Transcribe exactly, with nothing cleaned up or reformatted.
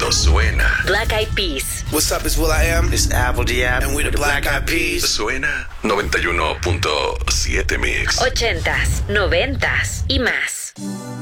suena. Black Eyed Peas. What's up, it's Will I Am. It's Apple Diab. And we're the Black Eyed Peas. Suena noventa y uno punto siete Mix. Ochentas, noventas y más.